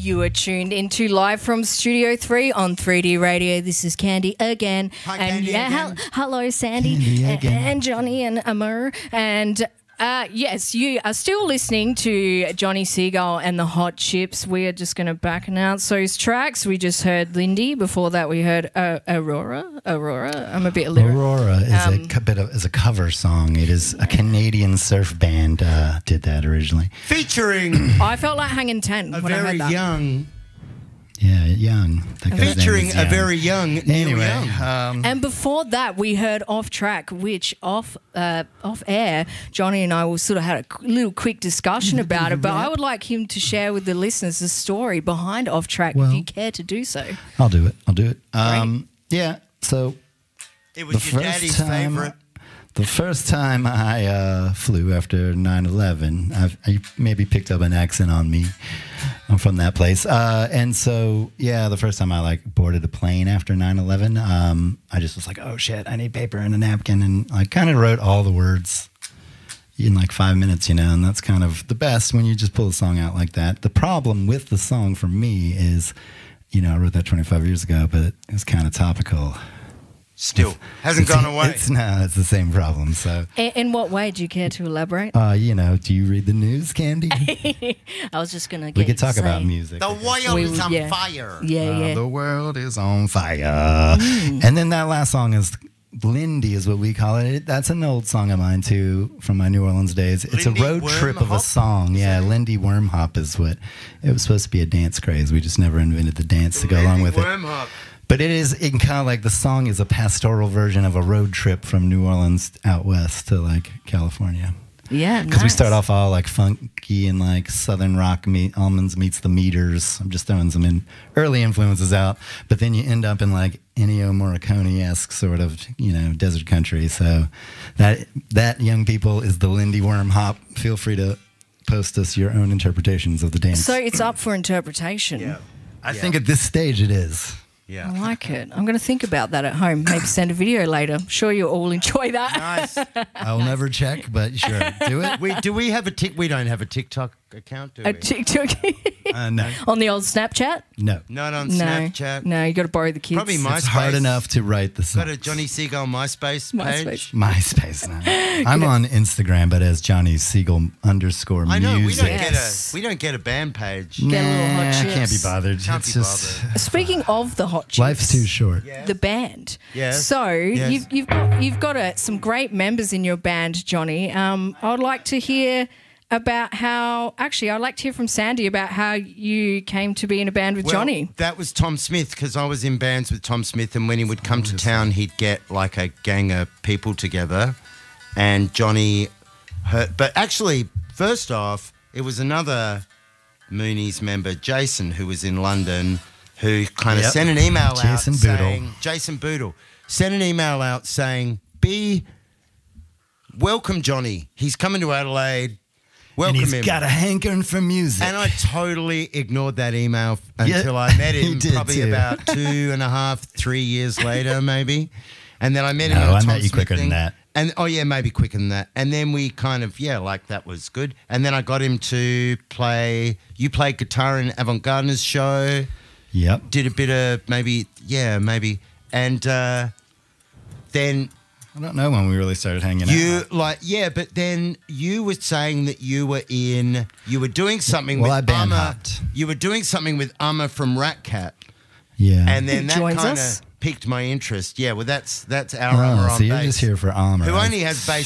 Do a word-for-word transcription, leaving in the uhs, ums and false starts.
You are tuned into live from Studio three on three D Radio. This is Candy again. Hi, and Candy yeah, again. hel- hello, Sandy. Candy a- again. And Johnny and Amur. And uh, yes, you are still listening to Johnny Seagull and the Hot Chips. We are just going to back announce those tracks. We just heard Lindy. Before that, we heard uh, Aurora. Aurora. I'm a bit illiterate. Aurora is Um, a co- bit of is a cover song. It is a Canadian surf band uh, did that originally. Featuring I felt like hanging ten a when I very heard that. young, Yeah, young. That guy's name featuring is a Young. very young Neil Anyway, Young. um, And before that, we heard Off Track, which off uh, off air, Johnny and I will sort of had a qu- little quick discussion about it. But I would like him to share with the listeners the story behind Off Track, Well- if you care to do so. I'll do it. I'll do it. Um, yeah. So It was the your first daddy's time, favorite. the first time I uh, flew after nine eleven, I've, I maybe picked up an accent on me. I'm from that place. Uh, and so, yeah, the first time I like boarded a plane after nine eleven, um, I just was like, oh shit, I need paper and a napkin. And I kind of wrote all the words in like five minutes, you know, and that's kind of the best when you just pull a song out like that. The problem with the song for me is, you know, I wrote that twenty-five years ago, but it's kind of topical. Still hasn't It's- gone away. It's no, it's the same problem. So, In, in what way do you care to elaborate? uh, you know, do you read the news, Candy? I was just going to get we you could to talk say- about music. The world We is would- on yeah. fire. Yeah, Uh, yeah. The world is on fire. And then that last song is Lindy, is what we call it. That's an old song of mine too, from my New Orleans days. It's Lindy a road trip of a Wormhop? song. Yeah, Lindy Wormhop is what it was supposed to be. A dance craze. We just never invented the dance to go along with it. Wormhop. But it is, it kind of like the song is a pastoral version of a road trip from New Orleans out west to like California. Yeah, Because we nice. start off all like funky and like southern rock, meet, Almonds meets the Meters. I'm just throwing some in early influences out, but then you end up in like Ennio Morricone-esque sort of, you know, desert country. So that that young people is the Lindy Wormhop. Feel free to post us your own interpretations of the dance. So it's up for interpretation. Yeah. I think at this stage it is. I Yeah. like it. I'm going to think about that at home. Maybe send a video later. I'm sure you'll all enjoy that. Nice. I'll never check, but sure, do it. We do we have a tick? We don't have a TikTok account, do we? A TikTok Uh, no, on the old Snapchat? no. Not on No, Snapchat. no, you got to borrow the kids. Probably my- It's hard MySpace. enough to write the song. Got a Johnny Seagull MySpace page. MySpace. MySpace now. I'm on Instagram, but as Johnny Siegel underscore I know we music. don't Yes. get a we don't get a band page. Get a little hot Nah, chips. can't be bothered. Can't it's be just bothered. Speaking of the hot chips, life's too short. Yeah. the band. Yes. So Yes. you've you've got you've got uh, some great members in your band, Johnny. Um, I'd like to hear about how. Actually, I'd like to hear from Sandy about how you came to be in a band with Well, Johnny. That was Tom Smith, because I was in bands with Tom Smith, and when he would come to town, he'd get like a gang of people together, and Johnny heard. But actually, first off, it was another Moonies member, Jason, who was in London, who kind of Yep. sent an email Jason out Boodle. saying, Jason Boodle, sent an email out saying, be welcome, Johnny. He's coming to Adelaide. And Welcome he's him. got a hankering for music. And I totally ignored that email Yeah, until I met he him, did probably too. about two and a half, three years later, maybe. And then I met him. No, at a I Tom met you Smith quicker than thing. that. And oh yeah, maybe quicker than that. And then we kind of yeah, like that was good. And then I got him to play. You played guitar in Avant Gardener's show. Yep. Did a bit of maybe yeah, maybe. And uh, then I don't know when we really started hanging you out. like yeah, but then you were saying that you were in you were doing something Well, I with band Amma. hopped. You were doing something with Amma from Rat Cat, Yeah. and then Who that joins kind us? of picked my interest. Yeah, well, that's that's our oh, Amma on so you're bass, just here for Alma. who right? only has bass